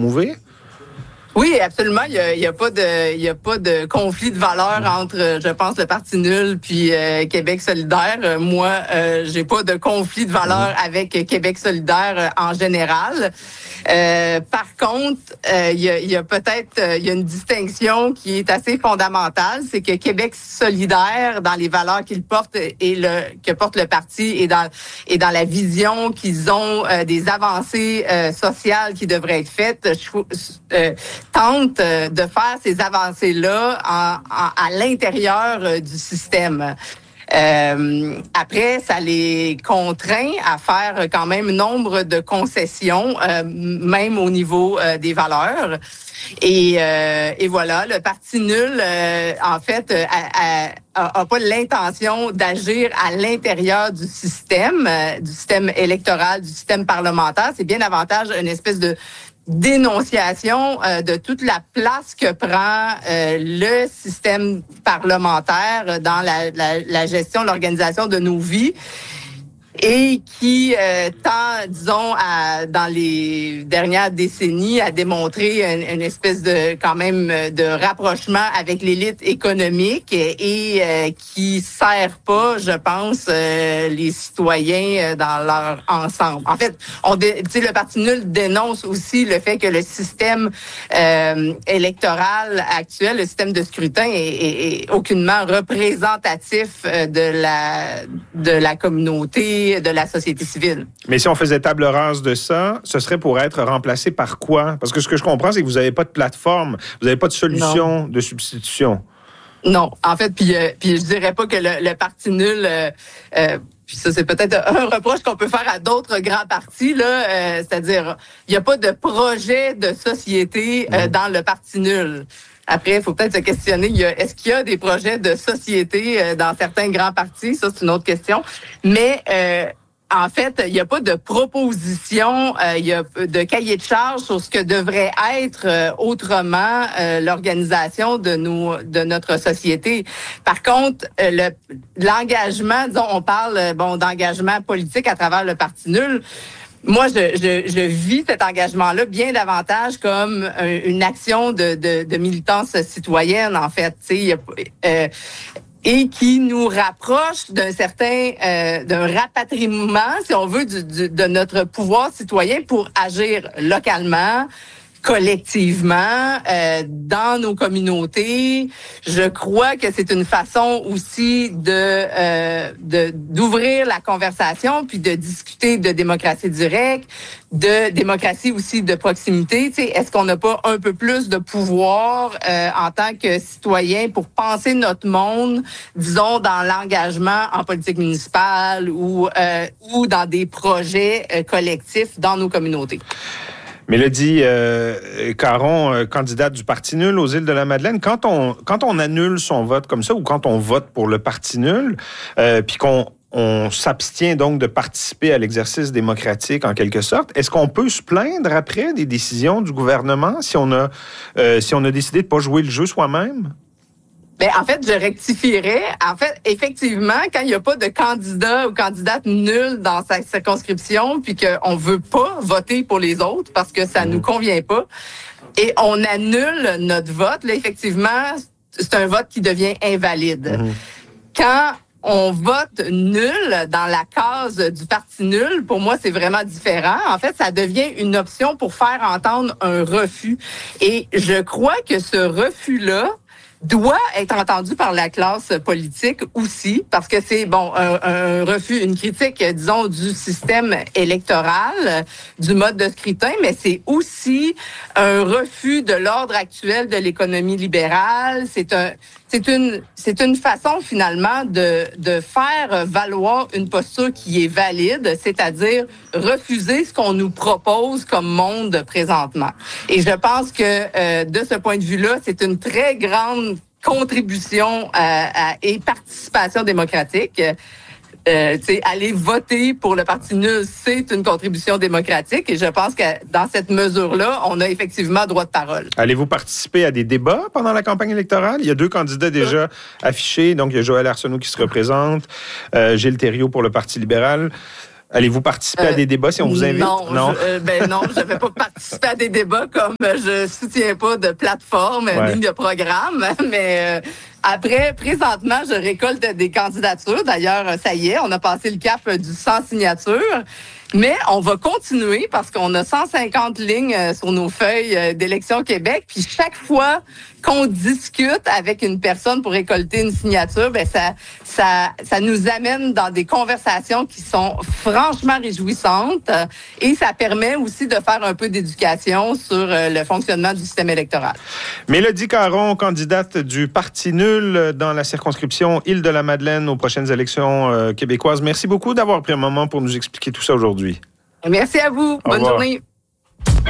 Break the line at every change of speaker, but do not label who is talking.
mouver?
Oui, absolument. Il y a pas de conflit de valeurs entre, je pense, le Parti nul puis Québec solidaire. Moi, j'ai pas de conflit de valeurs avec Québec solidaire en général. Par contre, il y a une distinction qui est assez fondamentale, c'est que Québec solidaire, dans les valeurs qu'il porte que porte le parti et dans la vision qu'ils ont des avancées sociales qui devraient être faites, tente de faire ces avancées-là à l'intérieur du système. Après, ça les contraint à faire quand même nombre de concessions, même au niveau des valeurs. Et voilà, le Parti nul, en fait, a pas l'intention d'agir à l'intérieur du système électoral, du système parlementaire. C'est bien davantage une espèce de dénonciation de toute la place que prend le système parlementaire dans la gestion, l'organisation de nos vies et qui tend, disons, dans les dernières décennies, à démontrer une espèce de, quand même, de rapprochement avec l'élite économique et qui sert pas, je pense, les citoyens dans leur ensemble. En fait, le Parti nul dénonce aussi le fait que le système électoral actuel, le système de scrutin, est aucunement représentatif de la communauté, de la société civile.
Mais si on faisait table rase de ça, ce serait pour être remplacé par quoi? Parce que ce que je comprends, c'est que vous n'avez pas de plateforme, vous n'avez pas de solution de substitution.
Non. En fait, puis je dirais pas que le Parti nul... puis ça, c'est peut-être un reproche qu'on peut faire à d'autres grands partis, là. C'est-à-dire, il n'y a pas de projet de société dans le Parti nul. Après, il faut peut-être se questionner, est-ce qu'il y a des projets de société dans certains grands partis? Ça, c'est une autre question. Mais en fait, il n'y a pas de proposition, il y a de cahier de charge sur ce que devrait être autrement l'organisation de notre société. Par contre, l'engagement, disons, on parle d'engagement politique à travers le Parti nul. Moi, je vis cet engagement-là bien davantage comme une action de militance citoyenne, en fait. Et qui nous rapproche d'un rapatriement, si on veut, de notre pouvoir citoyen pour agir localement, collectivement, dans nos communautés. Je crois que c'est une façon aussi d'ouvrir la conversation puis de discuter de démocratie directe, de démocratie aussi de proximité. Tu sais, est-ce qu'on n'a pas un peu plus de pouvoir en tant que citoyen pour penser notre monde, disons, dans l'engagement en politique municipale ou dans des projets collectifs dans nos communautés?
Mélodie Caron, candidate du Parti nul aux Îles-de-la-Madeleine, quand on annule son vote comme ça ou quand on vote pour le Parti nul, puis qu'on s'abstient donc de participer à l'exercice démocratique en quelque sorte, est-ce qu'on peut se plaindre après des décisions du gouvernement si on a décidé de pas jouer le jeu soi-même?
Ben, en fait, je rectifierais. En fait, effectivement, quand il n'y a pas de candidat ou candidate nul dans sa circonscription, puis qu'on veut pas voter pour les autres parce que ça nous convient pas, et on annule notre vote, là, effectivement, c'est un vote qui devient invalide. Quand on vote nul dans la case du Parti nul, pour moi, c'est vraiment différent. En fait, ça devient une option pour faire entendre un refus. Et je crois que ce refus-là doit être entendu par la classe politique aussi, parce que c'est un refus, une critique, disons, du système électoral, du mode de scrutin, mais c'est aussi un refus de l'ordre actuel de l'économie libérale. C'est une façon finalement de faire valoir une posture qui est valide, c'est-à-dire refuser ce qu'on nous propose comme monde présentement. Et je pense que de ce point de vue-là, c'est une très grande contribution et participation démocratique. Aller voter pour le Parti nul, c'est une contribution démocratique et je pense que dans cette mesure-là, on a effectivement droit de parole.
Allez-vous participer à des débats pendant la campagne électorale? Il y a 2 candidats déjà affichés, donc il y a Joël Arsenault qui se représente, Gilles Thériault pour le Parti libéral. Allez-vous participer à des débats si on vous invite?
Non, non, je ne vais pas participer à des débats comme je ne soutiens pas de plateforme ni de programme. Mais après, présentement, je récolte des candidatures. D'ailleurs, ça y est, on a passé le cap du 100 signatures. Mais on va continuer parce qu'on a 150 lignes sur nos feuilles d'Élections Québec. Puis chaque fois qu'on discute avec une personne pour récolter une signature, ça nous amène dans des conversations qui sont franchement réjouissantes et ça permet aussi de faire un peu d'éducation sur le fonctionnement du système électoral.
Mélodie Caron, candidate du Parti nul dans la circonscription Île-de-la-Madeleine aux prochaines élections québécoises. Merci beaucoup d'avoir pris un moment pour nous expliquer tout ça aujourd'hui.
Merci à vous. Bonne journée.